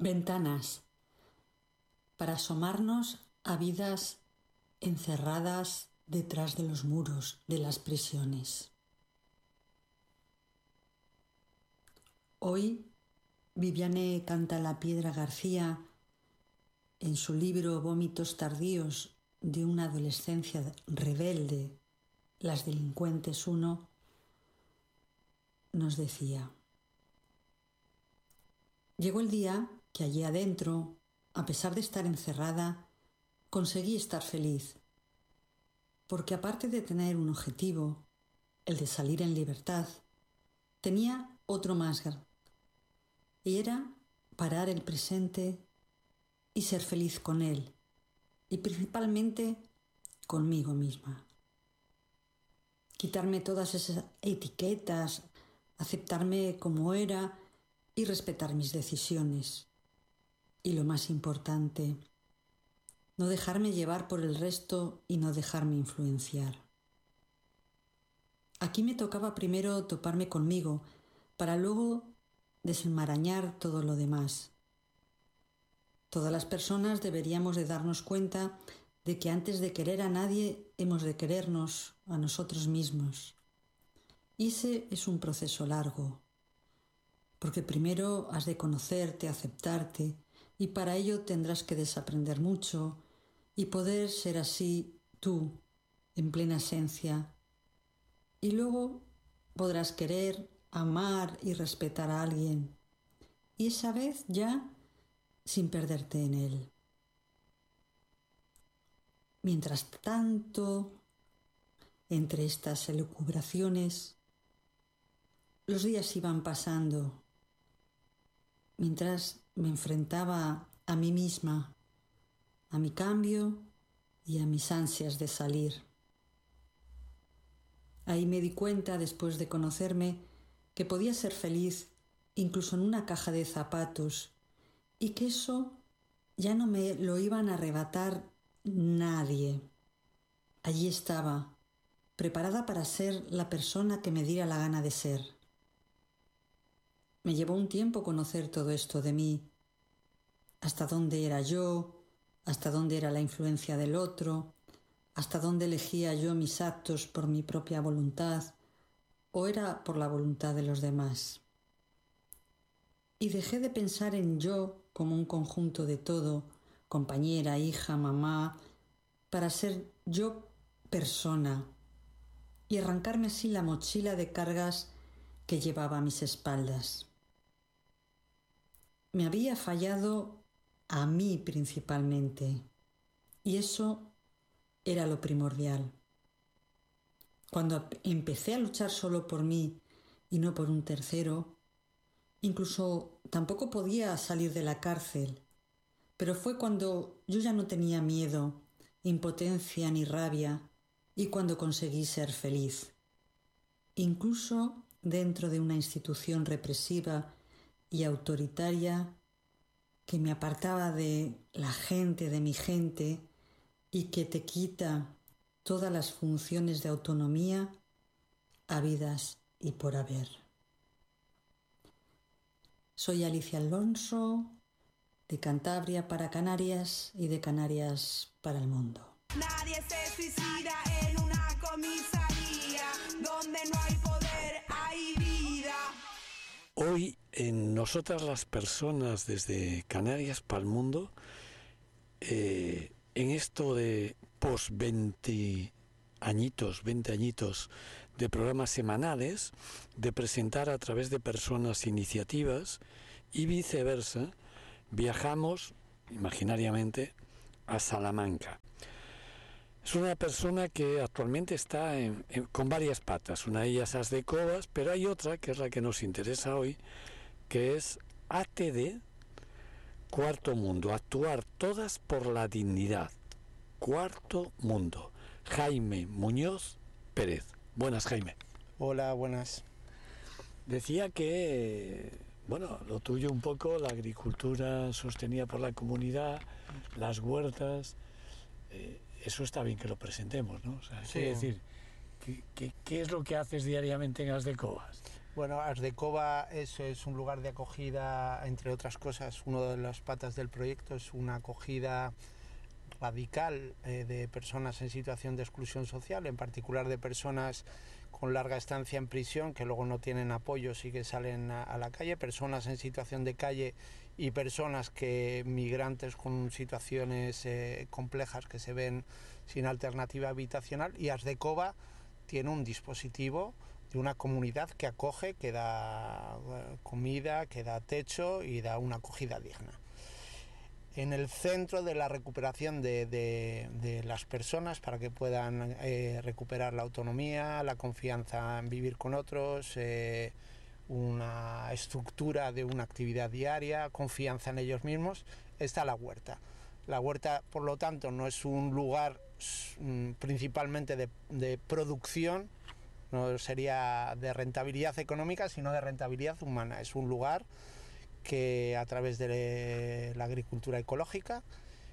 Ventanas, para asomarnos a vidas encerradas detrás de los muros de las prisiones. Hoy, Viviane Cantalapiedra García, en su libro Vómitos tardíos de una adolescencia rebelde, Las delincuentes 1, nos decía: llegó el día que allí adentro, a pesar de estar encerrada, conseguí estar feliz, porque aparte de tener un objetivo, el de salir en libertad, tenía otro más grande, y era parar el presente y ser feliz con él, y principalmente conmigo misma. Quitarme todas esas etiquetas, aceptarme como era y respetar mis decisiones. Y lo más importante, no dejarme llevar por el resto y no dejarme influenciar. Aquí me tocaba primero toparme conmigo para luego desenmarañar todo lo demás. Todas las personas deberíamos de darnos cuenta de que antes de querer a nadie hemos de querernos a nosotros mismos. Y ese es un proceso largo, porque primero has de conocerte, aceptarte, y para ello tendrás que desaprender mucho y poder ser así tú, en plena esencia. Y luego podrás querer, amar y respetar a alguien, y esa vez ya sin perderte en él. Mientras tanto, entre estas elucubraciones, los días iban pasando, mientras me enfrentaba a mí misma, a mi cambio y a mis ansias de salir. Ahí me di cuenta, después de conocerme, que podía ser feliz incluso en una caja de zapatos y que eso ya no me lo iban a arrebatar nadie. Allí estaba, preparada para ser la persona que me diera la gana de ser. Me llevó un tiempo conocer todo esto de mí, hasta dónde era yo, hasta dónde era la influencia del otro, hasta dónde elegía yo mis actos por mi propia voluntad o era por la voluntad de los demás. Y dejé de pensar en yo como un conjunto de todo, compañera, hija, mamá, para ser yo persona y arrancarme así la mochila de cargas que llevaba a mis espaldas. Me había fallado a mí principalmente, y eso era lo primordial. Cuando empecé a luchar solo por mí y no por un tercero, incluso tampoco podía salir de la cárcel, pero fue cuando yo ya no tenía miedo, impotencia ni rabia, y cuando conseguí ser feliz. Incluso dentro de una institución represiva y autoritaria que me apartaba de la gente, de mi gente, y que te quita todas las funciones de autonomía habidas y por haber. Soy Alicia Alonso, de Cantabria para Canarias y de Canarias para el mundo. Nadie se suicida en una comisaría, donde no hay poder, hay vida. Hoy en Nosotras las Personas desde Canarias para el mundo, en esto de post 20 añitos de programas semanales, de presentar a través de personas iniciativas y viceversa, viajamos imaginariamente a Salamanca. Es una persona que actualmente está con varias patas. Una de ellas As de Covas, pero hay otra que es la que nos interesa hoy, que es ATD Cuarto Mundo, Actuar Todas por la Dignidad. Cuarto Mundo. Jaime Muñoz Pérez. Buenas, Jaime. Hola, buenas. Decía que, lo tuyo un poco, la agricultura sostenida por la comunidad, las huertas, eso está bien que lo presentemos, ¿no? O sea, sí. Quiere decir, ¿qué es lo que haces diariamente en As de Covas? Bueno, Asdecova es un lugar de acogida, entre otras cosas, una de las patas del proyecto es una acogida radical de personas en situación de exclusión social, en particular de personas con larga estancia en prisión que luego no tienen apoyos y que salen a la calle, personas en situación de calle y personas migrantes con situaciones complejas que se ven sin alternativa habitacional. Y Asdecova tiene un dispositivo de una comunidad que acoge, que da comida, que da techo y da una acogida digna. En el centro de la recuperación de las personas para que puedan recuperar la autonomía, la confianza en vivir con otros, una estructura de una actividad diaria, confianza en ellos mismos, está la huerta. La huerta, por lo tanto, no es un lugar principalmente de producción, no sería de rentabilidad económica, sino de rentabilidad humana. Es un lugar que a través de la agricultura ecológica,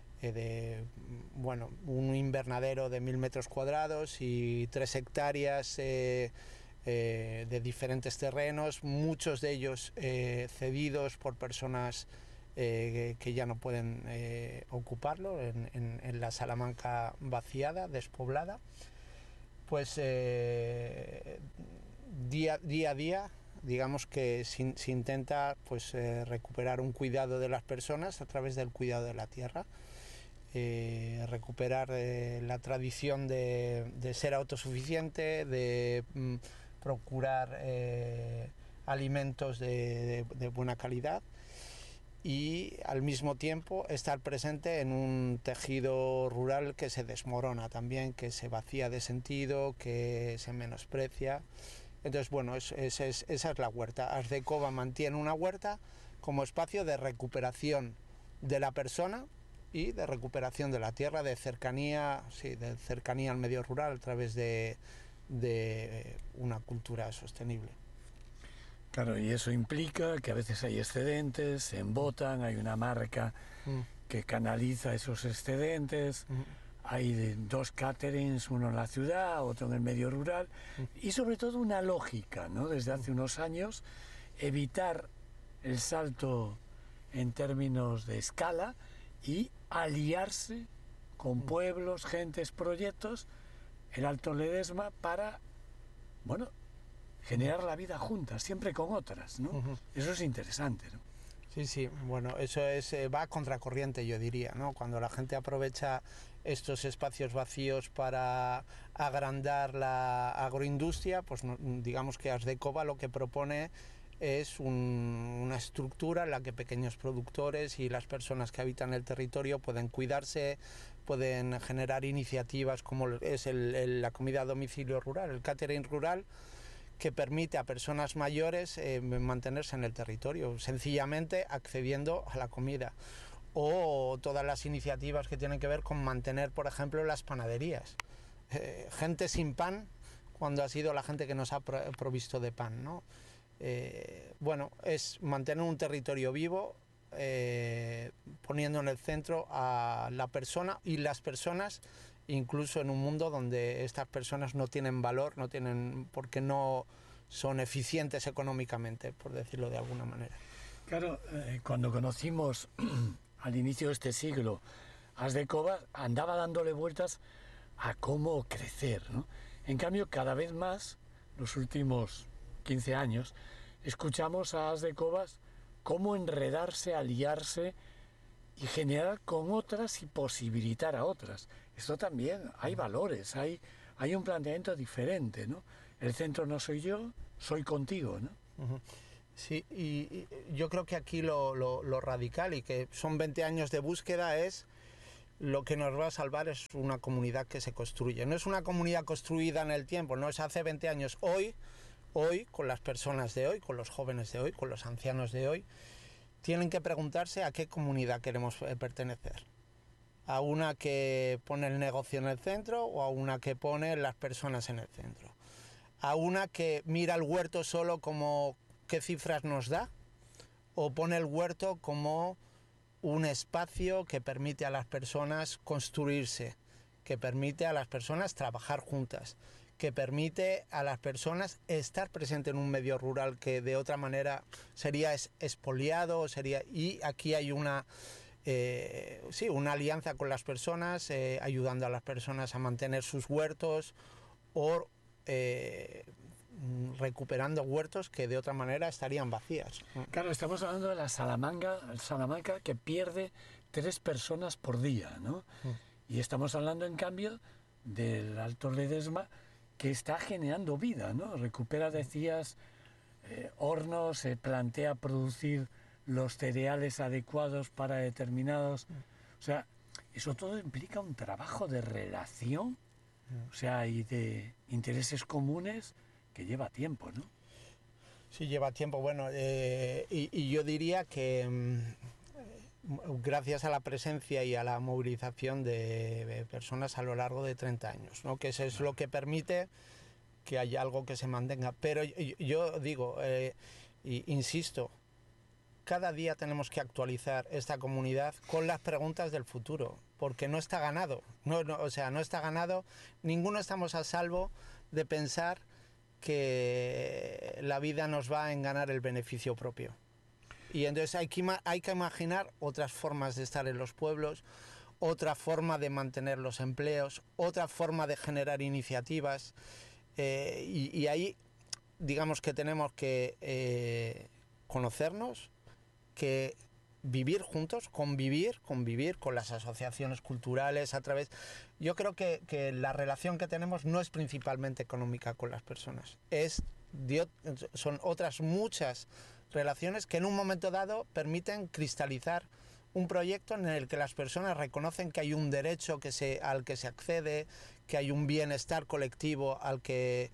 un invernadero de 1000 metros cuadrados y 3 hectáreas de diferentes terrenos, muchos de ellos cedidos por personas que ya no pueden ocuparlo en la Salamanca vaciada, despoblada, pues día a día, digamos que se intenta pues recuperar un cuidado de las personas a través del cuidado de la tierra, recuperar la tradición de ser autosuficiente, de procurar alimentos de buena calidad y al mismo tiempo estar presente en un tejido rural que se desmorona también, que se vacía de sentido, que se menosprecia. Entonces, bueno, esa es la huerta. Asdecova mantiene una huerta como espacio de recuperación de la persona y de recuperación de la tierra, de cercanía al medio rural a través de una cultura sostenible. Claro, y eso implica que a veces hay excedentes, se embotan, hay una marca que canaliza esos excedentes. Hay 2 caterings, uno en la ciudad, otro en el medio rural, y sobre todo una lógica, ¿no? Desde hace unos años, evitar el salto en términos de escala y aliarse con pueblos, gentes, proyectos, el Alto Ledesma, para, bueno, generar la vida juntas, siempre con otras, ¿no? Eso es interesante, ¿no? Sí, bueno, eso va a contracorriente, yo diría, ¿no? Cuando la gente aprovecha estos espacios vacíos para agrandar la agroindustria, pues digamos que Asdecova lo que propone es una estructura en la que pequeños productores y las personas que habitan el territorio pueden cuidarse, pueden generar iniciativas como es la comida a domicilio rural, el catering rural, que permite a personas mayores mantenerse en el territorio, sencillamente accediendo a la comida. O todas las iniciativas que tienen que ver con mantener, por ejemplo, las panaderías. Gente sin pan, cuando ha sido la gente que nos ha provisto de pan, ¿no? Bueno, es mantener un territorio vivo, poniendo en el centro a la persona y las personas, incluso en un mundo donde estas personas no tienen valor, porque no son eficientes económicamente, por decirlo de alguna manera. Claro, cuando conocimos al inicio de este siglo Asdecova, andaba dándole vueltas a cómo crecer, ¿no? En cambio, cada vez más, los últimos 15 años, escuchamos a Asdecovas cómo enredarse, aliarse y generar con otras y posibilitar a otras. Esto también, hay valores, hay un planteamiento diferente, ¿no? El centro no soy yo, soy contigo, ¿no? Sí, y yo creo que aquí lo radical, y que son 20 años de búsqueda, es lo que nos va a salvar es una comunidad que se construye. No es una comunidad construida en el tiempo, no es hace 20 años. Hoy, con las personas de hoy, con los jóvenes de hoy, con los ancianos de hoy, tienen que preguntarse a qué comunidad queremos pertenecer. A una que pone el negocio en el centro o a una que pone las personas en el centro. A una que mira el huerto solo como qué cifras nos da, o pone el huerto como un espacio que permite a las personas construirse, que permite a las personas trabajar juntas, que permite a las personas estar presente en un medio rural que de otra manera sería expoliado, y aquí hay una alianza con las personas, ayudando a las personas a mantener sus huertos o recuperando huertos que de otra manera estarían vacías. Claro, estamos hablando de la Salamanca que pierde 3 personas por día, ¿no? Y estamos hablando, en cambio, del Alto Ledesma, que está generando vida, ¿no? Recupera, decías, hornos, se plantea producir los cereales adecuados para determinados... O sea, eso todo implica un trabajo de relación, o sea, y de intereses comunes que lleva tiempo, ¿no? Sí, lleva tiempo. Bueno, y yo diría que gracias a la presencia y a la movilización de personas a lo largo de 30 años, ¿no? Que eso es lo que permite que haya algo que se mantenga. Pero yo digo, insisto, cada día tenemos que actualizar esta comunidad con las preguntas del futuro, porque no está ganado. O sea, no está ganado. Ninguno estamos a salvo de pensar que la vida nos va a enganar el beneficio propio. Y entonces hay que imaginar otras formas de estar en los pueblos, otra forma de mantener los empleos, otra forma de generar iniciativas, y ahí digamos que tenemos que conocernos, que vivir juntos, convivir con las asociaciones culturales a través... Yo creo que la relación que tenemos no es principalmente económica con las personas, son otras muchas relaciones que en un momento dado permiten cristalizar un proyecto en el que las personas reconocen que hay un derecho al que se accede, que hay un bienestar colectivo al que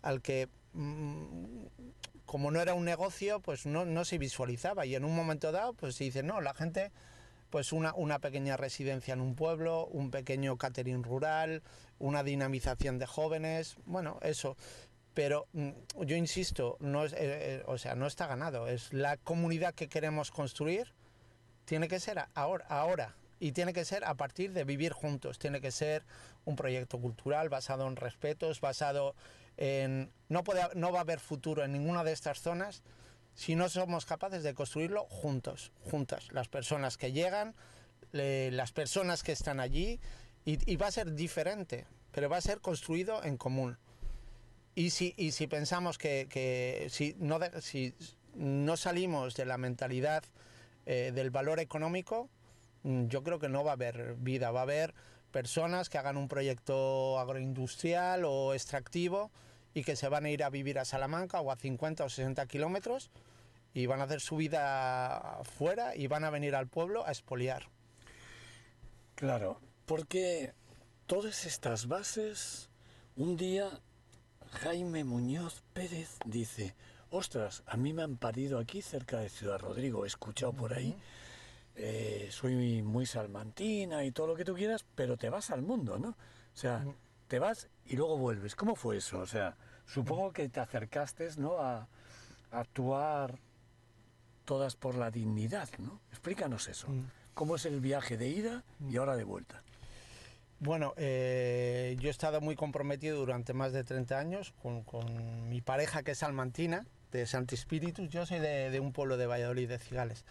como no era un negocio, pues no se visualizaba, y en un momento dado pues se dice, no, la gente, pues una pequeña residencia en un pueblo, un pequeño catering rural, una dinamización de jóvenes, bueno, eso. Pero yo insisto, no está ganado. Es la comunidad que queremos construir, tiene que ser ahora, y tiene que ser a partir de vivir juntos. Tiene que ser un proyecto cultural basado en respetos, basado en... No va a haber futuro en ninguna de estas zonas si no somos capaces de construirlo juntas. Las personas que llegan, las personas que están allí, y va a ser diferente, pero va a ser construido en común. Y si pensamos que si no salimos de la mentalidad del valor económico, yo creo que no va a haber vida. Va a haber personas que hagan un proyecto agroindustrial o extractivo y que se van a ir a vivir a Salamanca o a 50 o 60 kilómetros y van a hacer su vida fuera y van a venir al pueblo a expoliar. Claro, porque todas estas bases, un día Jaime Muñoz Pérez dice, ostras, a mí me han parido aquí cerca de Ciudad Rodrigo, he escuchado por ahí, soy muy salmantina y todo lo que tú quieras, pero te vas al mundo, ¿no? O sea, te vas y luego vuelves. ¿Cómo fue eso? O sea, supongo que te acercaste, ¿no?, a actuar todas por la dignidad, ¿no? Explícanos eso. ¿Cómo es el viaje de ida y ahora de vuelta? Bueno, yo he estado muy comprometido durante más de 30 años con mi pareja, que es salmantina, de Santi Spíritus. Yo soy de un pueblo de Valladolid, de Cigales.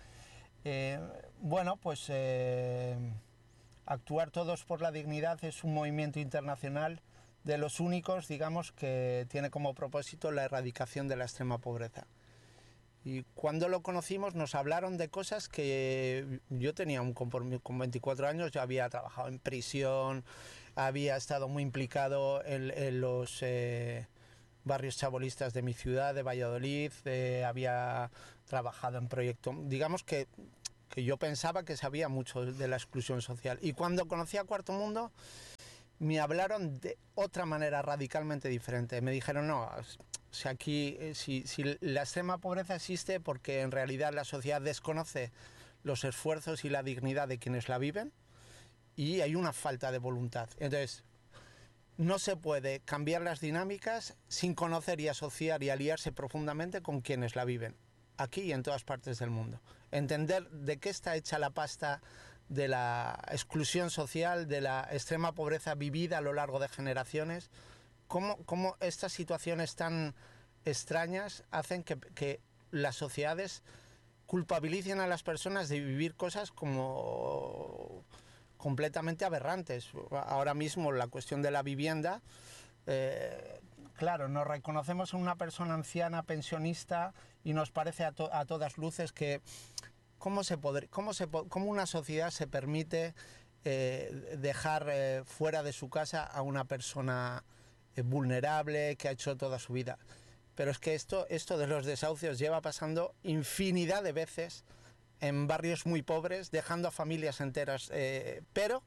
Actuar todos por la dignidad es un movimiento internacional de los únicos, digamos, que tiene como propósito la erradicación de la extrema pobreza. Y cuando lo conocimos nos hablaron de cosas que yo tenía con 24 años, yo había trabajado en prisión, había estado muy implicado en los barrios chabolistas de mi ciudad, de Valladolid, había trabajado en proyectos, digamos que yo pensaba que sabía mucho de la exclusión social. Y cuando conocí a Cuarto Mundo me hablaron de otra manera radicalmente diferente. Me dijeron, no, o sea, aquí si la extrema pobreza existe porque en realidad la sociedad desconoce los esfuerzos y la dignidad de quienes la viven y hay una falta de voluntad. Entonces, no se puede cambiar las dinámicas sin conocer y asociar y aliarse profundamente con quienes la viven, aquí y en todas partes del mundo. Entender de qué está hecha la pasta de la exclusión social, de la extrema pobreza vivida a lo largo de generaciones, cómo estas situaciones tan extrañas hacen que las sociedades culpabilicen a las personas de vivir cosas como completamente aberrantes. Ahora mismo la cuestión de la vivienda, claro, nos reconocemos en una persona anciana, pensionista, y nos parece a todas luces que cómo una sociedad se permite dejar fuera de su casa a una persona vulnerable que ha hecho toda su vida. Pero es que esto de los desahucios lleva pasando infinidad de veces en barrios muy pobres, dejando a familias enteras, pero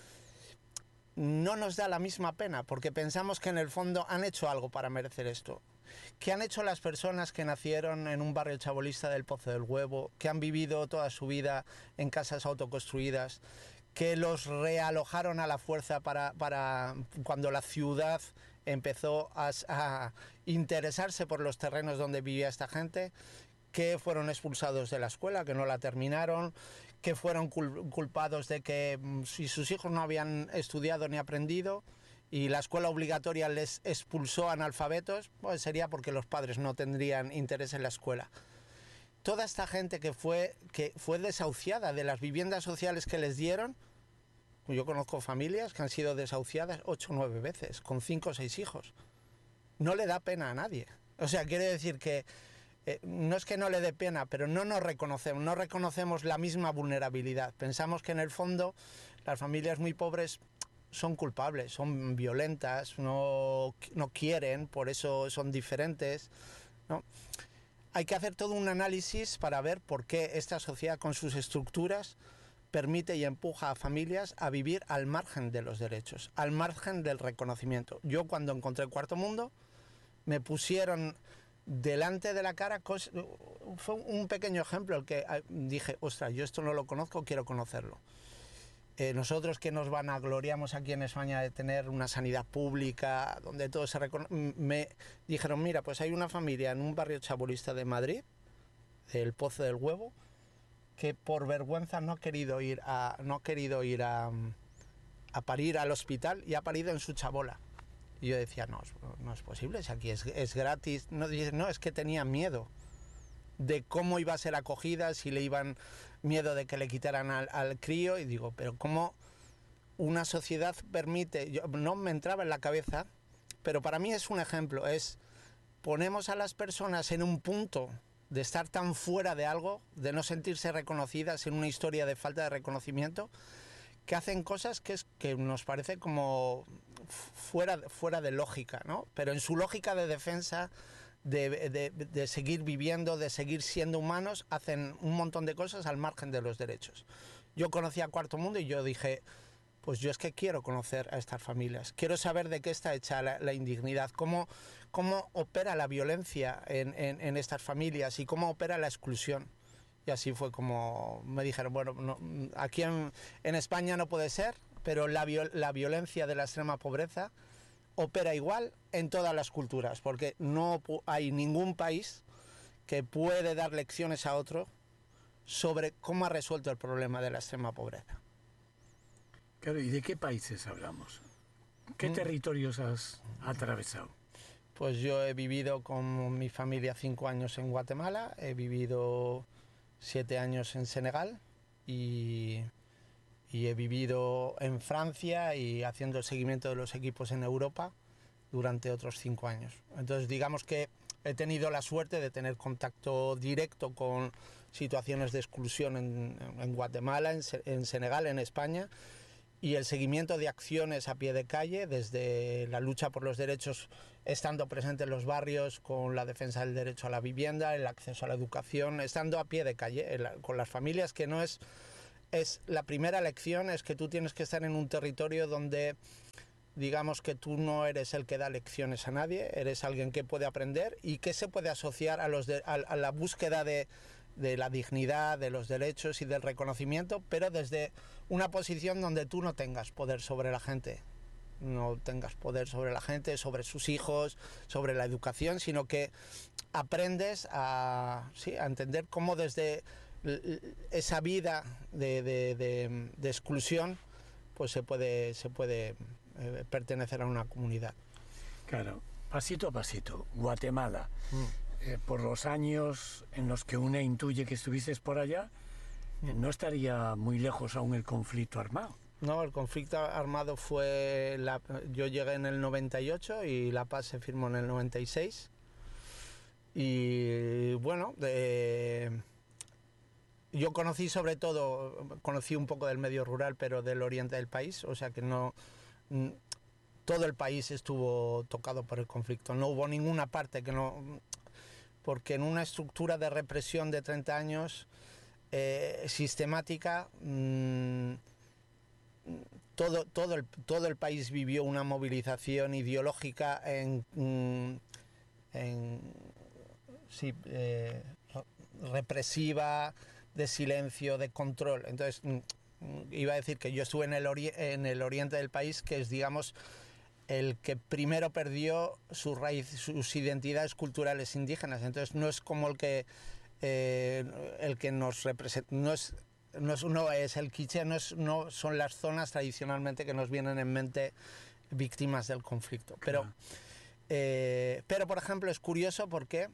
no nos da la misma pena, porque pensamos que en el fondo han hecho algo para merecer esto. ¿Qué han hecho las personas que nacieron en un barrio chabolista del Pozo del Huevo, que han vivido toda su vida en casas autoconstruidas, que los realojaron a la fuerza para cuando la ciudad empezó a interesarse por los terrenos donde vivía esta gente, que fueron expulsados de la escuela, que no la terminaron, que fueron culpados de que si sus hijos no habían estudiado ni aprendido y la escuela obligatoria les expulsó analfabetos, pues sería porque los padres no tendrían interés en la escuela. Toda esta gente que fue desahuciada de las viviendas sociales que les dieron, yo conozco familias que han sido desahuciadas 8 o 9 veces, con 5 o 6 hijos. No le da pena a nadie. O sea, quiere decir que no es que no le dé pena, pero no reconocemos la misma vulnerabilidad. Pensamos que en el fondo las familias muy pobres son culpables, son violentas, no quieren, por eso son diferentes, ¿no? Hay que hacer todo un análisis para ver por qué esta sociedad con sus estructuras permite y empuja a familias a vivir al margen de los derechos, al margen del reconocimiento. Yo cuando encontré el Cuarto Mundo me pusieron delante de la cara, fue un pequeño ejemplo el que dije, ostras, yo esto no lo conozco, quiero conocerlo. Nosotros que nos vanagloriamos aquí en España de tener una sanidad pública donde todo se reconoce, me dijeron, mira, pues hay una familia en un barrio chabolista de Madrid, el Pozo del Huevo, que por vergüenza no ha querido ir a parir al hospital y ha parido en su chabola. Y yo decía, no es posible, si aquí es gratis. No, es que tenía miedo de cómo iba a ser acogida, si le iban miedo de que le quitaran al crío. Y digo, pero ¿cómo una sociedad permite? No me entraba en la cabeza, pero para mí es un ejemplo. Ponemos a las personas en un punto de estar tan fuera de algo, de no sentirse reconocidas en una historia de falta de reconocimiento, que hacen cosas que nos parece como fuera de lógica, ¿no? Pero en su lógica de defensa, de seguir viviendo, de seguir siendo humanos, hacen un montón de cosas al margen de los derechos. Yo conocí a Cuarto Mundo y yo dije, pues yo es que quiero conocer a estas familias, quiero saber de qué está hecha la indignidad, cómo opera la violencia en estas familias y cómo opera la exclusión. Y así fue como me dijeron, bueno, aquí en España no puede ser, pero la violencia de la extrema pobreza opera igual en todas las culturas, porque no hay ningún país que puede dar lecciones a otro sobre cómo ha resuelto el problema de la extrema pobreza. Claro, ¿y de qué países hablamos? ¿Qué territorios has atravesado? Pues yo he vivido con mi familia 5 años en Guatemala, he vivido 7 años en Senegal y he vivido en Francia y haciendo el seguimiento de los equipos en Europa durante otros 5 años. Entonces digamos que he tenido la suerte de tener contacto directo con situaciones de exclusión en Guatemala, en Senegal, en España, y el seguimiento de acciones a pie de calle, desde la lucha por los derechos, estando presente en los barrios con la defensa del derecho a la vivienda, el acceso a la educación, estando a pie de calle con las familias, que no es la primera lección, es que tú tienes que estar en un territorio donde digamos que tú no eres el que da lecciones a nadie, eres alguien que puede aprender y que se puede asociar a la búsqueda de la dignidad, de los derechos y del reconocimiento, pero desde una posición donde tú no tengas poder sobre la gente, sobre sus hijos, sobre la educación, sino que aprendes a entender cómo desde esa vida de exclusión pues se puede pertenecer a una comunidad. Claro, pasito a pasito. Guatemala, por los años en los que uno intuye que estuviste por allá, no estaría muy lejos aún el conflicto armado. No, el conflicto armado fue... Yo llegué en el 98 y la paz se firmó en el 96. Y bueno, yo conocí sobre todo, conocí un poco del medio rural, pero del oriente del país, o sea que no... Todo el país estuvo tocado por el conflicto, no hubo ninguna parte que no... Porque en una estructura de represión de 30 años sistemática... Todo el país vivió una movilización ideológica represiva, de silencio, de control. Entonces, iba a decir que yo estuve en el oriente del país, que es, digamos, el que primero perdió sus identidades culturales indígenas. Entonces, no es como el que nos representa, no es el quiché, no son las zonas tradicionalmente que nos vienen en mente víctimas del conflicto. Claro. Pero por ejemplo, es curioso porque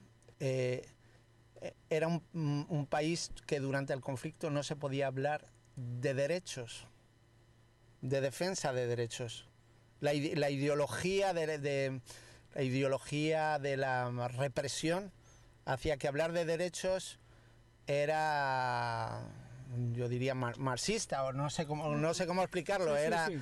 era un país que durante el conflicto no se podía hablar de derechos, de defensa de derechos. La ideología de la represión hacía que hablar de derechos era, yo diría, marxista, o no sé cómo explicarlo.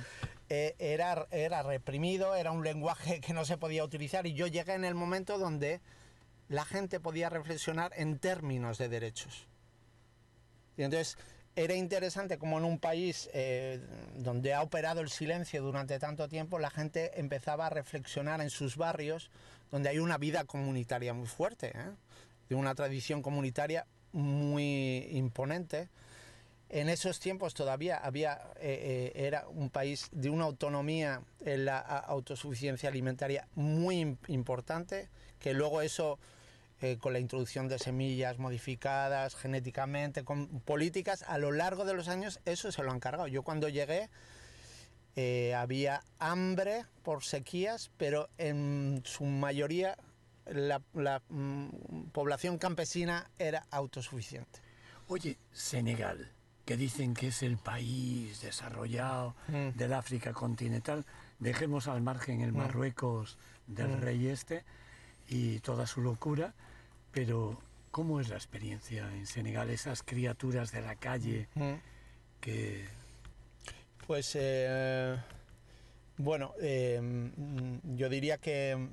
Era reprimido, era un lenguaje que no se podía utilizar, y yo llegué en el momento donde la gente podía reflexionar en términos de derechos. Y entonces era interesante como en un país donde ha operado el silencio durante tanto tiempo, la gente empezaba a reflexionar en sus barrios, donde hay una vida comunitaria muy fuerte, de una tradición comunitaria muy imponente. En esos tiempos todavía era un país de una autonomía en la autosuficiencia alimentaria muy importante, que luego eso, con la introducción de semillas modificadas genéticamente, con políticas, a lo largo de los años eso se lo han cargado. Yo cuando llegué había hambre por sequías, pero en su mayoría la población campesina era autosuficiente. Oye, Senegal, que dicen que es el país desarrollado del África continental, dejemos al margen el Marruecos del rey y toda su locura, pero ¿cómo es la experiencia en Senegal? Esas criaturas de la calle que... Pues, bueno, yo diría que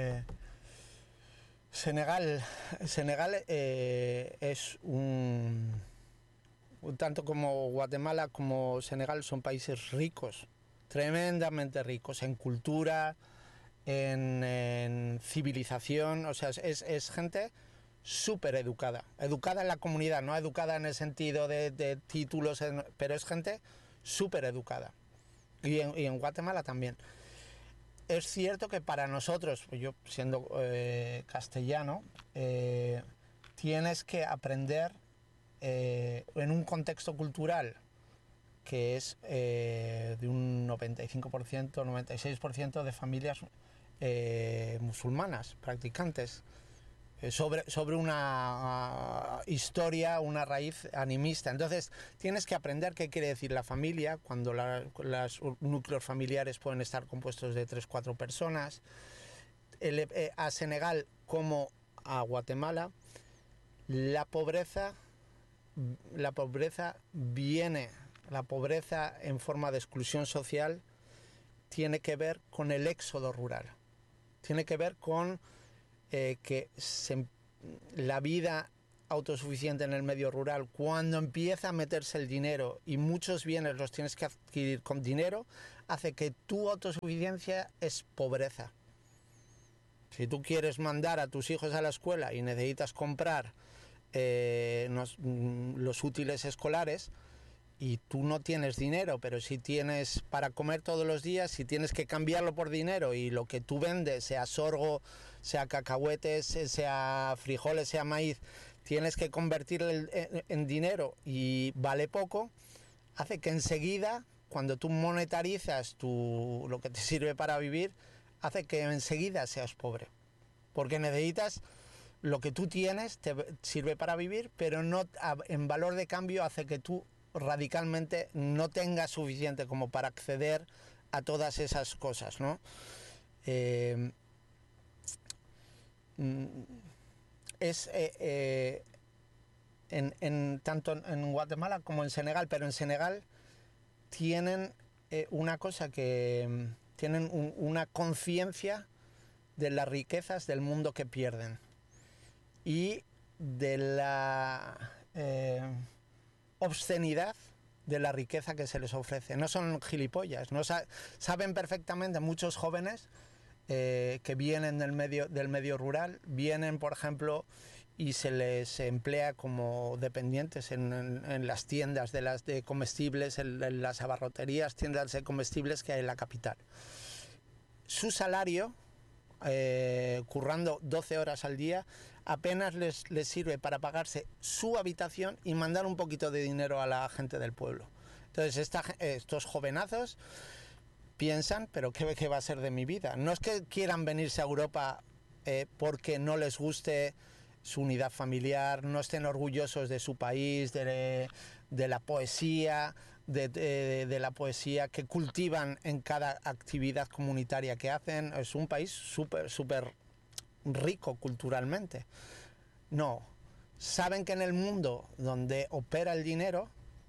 Senegal es tanto como Guatemala como Senegal son países ricos, tremendamente ricos en cultura, en civilización. O sea, es gente súper educada en la comunidad, no educada en el sentido de títulos, pero es gente súper educada. Y en Guatemala también. Es cierto que para nosotros, pues yo siendo castellano, tienes que aprender en un contexto cultural que es de un 95%, 96% de familias musulmanas, practicantes, sobre una historia, una raíz animista. Entonces tienes que aprender qué quiere decir la familia, cuando los núcleos familiares pueden estar compuestos de 3-4 personas. A Senegal como a Guatemala, la pobreza en forma de exclusión social tiene que ver con el éxodo rural, tiene que ver con la vida autosuficiente en el medio rural. Cuando empieza a meterse el dinero y muchos bienes los tienes que adquirir con dinero, hace que tu autosuficiencia es pobreza. Si tú quieres mandar a tus hijos a la escuela y necesitas comprar los útiles escolares, y tú no tienes dinero, pero si tienes para comer todos los días, si tienes que cambiarlo por dinero y lo que tú vendes, sea sorgo, sea cacahuetes, sea frijoles, sea maíz, tienes que convertirlo en dinero y vale poco, hace que enseguida, cuando tú monetarizas lo que te sirve para vivir, hace que enseguida seas pobre. Porque necesitas lo que tú tienes, te sirve para vivir, pero no en valor de cambio hace que tú radicalmente no tengas suficiente como para acceder a todas esas cosas, ¿no? Tanto en Guatemala como en Senegal, pero en Senegal tienen una cosa que tienen una conciencia de las riquezas del mundo que pierden y de la obscenidad de la riqueza que se les ofrece. No son gilipollas, no saben perfectamente muchos jóvenes que vienen del medio rural, vienen, por ejemplo, y se les emplea como dependientes en las tiendas de comestibles, en las abarroterías, tiendas de comestibles que hay en la capital. Su salario, currando 12 horas al día, apenas les sirve para pagarse su habitación y mandar un poquito de dinero a la gente del pueblo. Entonces estos jovenazos piensan, pero ¿qué va a ser de mi vida? No es que quieran venirse a Europa porque no les guste su unidad familiar, no estén orgullosos de su país, de la poesía, de la poesía que cultivan en cada actividad comunitaria que hacen. Es un país súper rico culturalmente. No, saben que en el mundo donde opera el dinero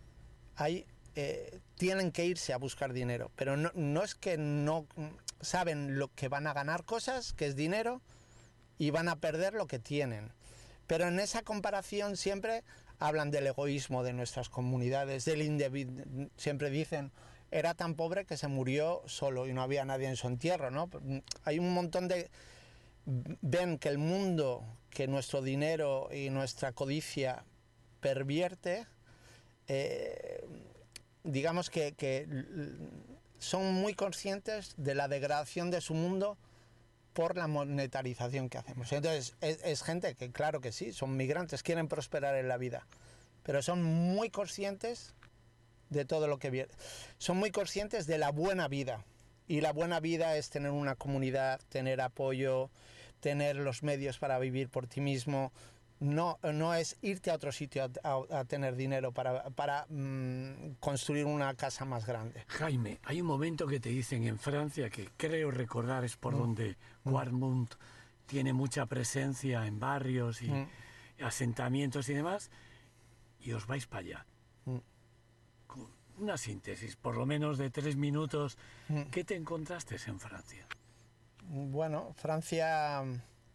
tienen que irse a buscar dinero, pero no es que no saben lo que van a ganar cosas, que es dinero, y van a perder lo que tienen. Pero en esa comparación siempre hablan del egoísmo de nuestras comunidades, del individuo. Siempre dicen, era tan pobre que se murió solo y no había nadie en su entierro, ¿no? Hay un montón de... Ven que el mundo, que nuestro dinero y nuestra codicia pervierte, digamos que son muy conscientes de la degradación de su mundo por la monetarización que hacemos. Entonces es gente que, claro que sí, son migrantes, quieren prosperar en la vida, pero son muy conscientes de todo lo que viene. Son muy conscientes de la buena vida, y la buena vida es tener una comunidad, tener apoyo, tener los medios para vivir por ti mismo. No es irte a otro sitio a tener dinero para construir una casa más grande. Jaime, hay un momento que te dicen en Francia, que creo recordar es por donde Warmont tiene mucha presencia en barrios y asentamientos y demás, y os vais para allá. Con una síntesis, por lo menos de 3 minutos, ¿qué te encontraste en Francia? Bueno, Francia...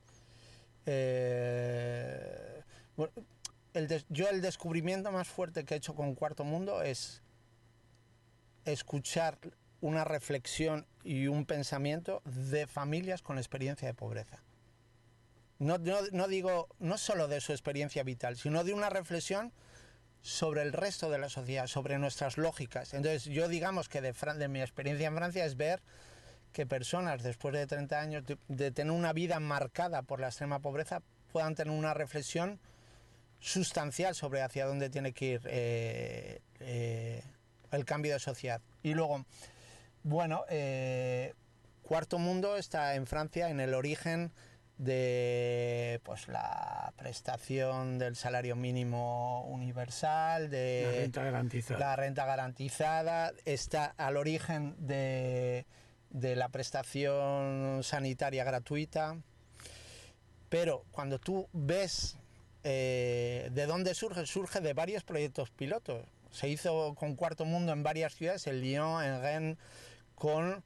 el descubrimiento más fuerte que he hecho con Cuarto Mundo es escuchar una reflexión y un pensamiento de familias con experiencia de pobreza. No digo, no solo de su experiencia vital, sino de una reflexión sobre el resto de la sociedad, sobre nuestras lógicas. Entonces yo, digamos que de mi experiencia en Francia es ver que personas después de 30 años de tener una vida marcada por la extrema pobreza puedan tener una reflexión sustancial sobre hacia dónde tiene que ir el cambio de sociedad. Y luego, bueno, Cuarto Mundo está en Francia en el origen de pues la prestación del salario mínimo universal, de la renta garantizada, está al origen de la prestación sanitaria gratuita. Pero cuando tú ves de dónde surge de varios proyectos pilotos. Se hizo con Cuarto Mundo en varias ciudades, en Lyon, en Rennes, con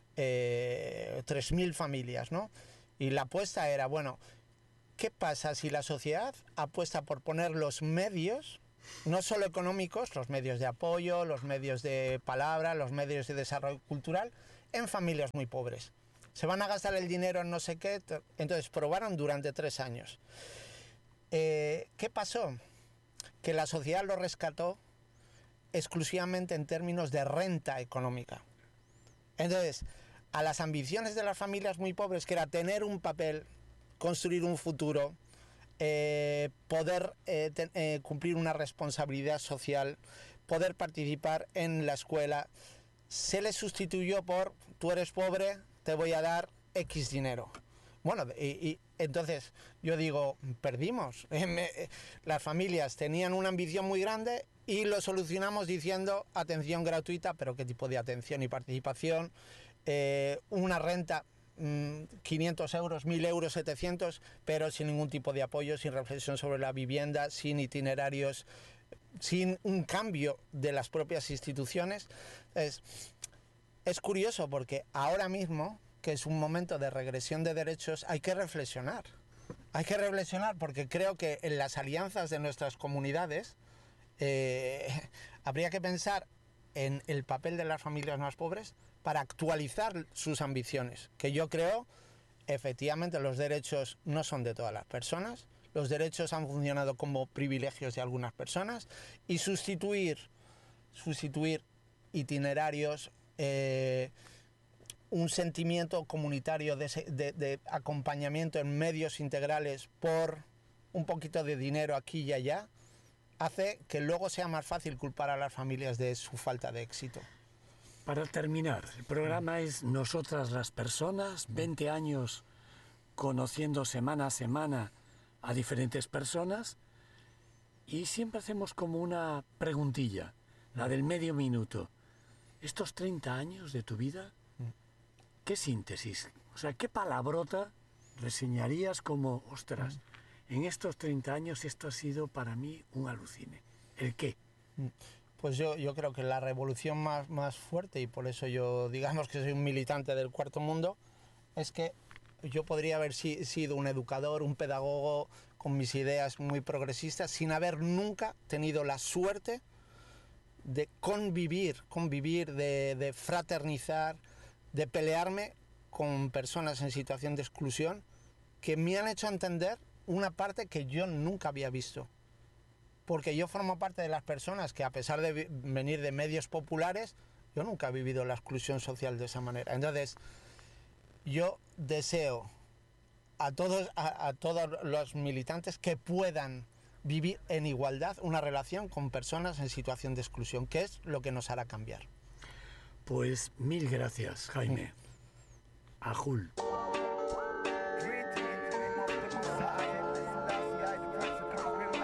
3.000 familias, ¿no? Y la apuesta era, bueno, ¿qué pasa si la sociedad apuesta por poner los medios, no solo económicos, los medios de apoyo, los medios de palabra, los medios de desarrollo cultural, en familias muy pobres? Se van a gastar el dinero en no sé qué. Entonces probaron durante 3 años. ¿Qué pasó? Que la sociedad lo rescató exclusivamente en términos de renta económica. Entonces, a las ambiciones de las familias muy pobres, que era tener un papel, construir un futuro, poder cumplir una responsabilidad social, poder participar en la escuela, se les sustituyó por: tú eres pobre, te voy a dar X dinero. Bueno, y entonces yo digo, perdimos. Las familias tenían una ambición muy grande y lo solucionamos diciendo atención gratuita, pero ¿qué tipo de atención y participación? Una renta, 500 euros, 1000 euros, 700, pero sin ningún tipo de apoyo, sin reflexión sobre la vivienda, sin itinerarios, sin un cambio de las propias instituciones. Es curioso porque ahora mismo, que es un momento de regresión de derechos, hay que reflexionar. Hay que reflexionar porque creo que en las alianzas de nuestras comunidades habría que pensar en el papel de las familias más pobres para actualizar sus ambiciones, que yo creo, efectivamente, los derechos no son de todas las personas, los derechos han funcionado como privilegios de algunas personas, y sustituir itinerarios, un sentimiento comunitario de acompañamiento en medios integrales por un poquito de dinero aquí y allá, hace que luego sea más fácil culpar a las familias de su falta de éxito. Para terminar, el programa es Nosotras las Personas, 20 años conociendo semana a semana a diferentes personas, y siempre hacemos como una preguntilla, la del medio minuto. Estos 30 años de tu vida, ¿qué síntesis? O sea, ¿qué palabrota reseñarías como, ostras, en estos 30 años esto ha sido para mí un alucine? ¿El qué? Pues yo creo que la revolución más fuerte, y por eso yo digamos que soy un militante del cuarto mundo, es que yo podría haber sido un educador, un pedagogo con mis ideas muy progresistas, sin haber nunca tenido la suerte de convivir, de fraternizar, de pelearme con personas en situación de exclusión que me han hecho entender una parte que yo nunca había visto. Porque yo formo parte de las personas que, a pesar de venir de medios populares, yo nunca he vivido la exclusión social de esa manera. Entonces, yo deseo a todos los militantes que puedan vivir en igualdad una relación con personas en situación de exclusión, que es lo que nos hará cambiar. Pues mil gracias, Jaime. Ajul.